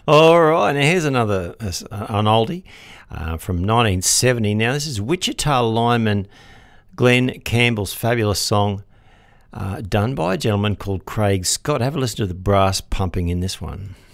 All right, now here's another an oldie from 1970. Now this is Wichita lineman Glenn Campbell's fabulous song done by a gentleman called Craig Scott. Have a listen to the brass pumping in this one.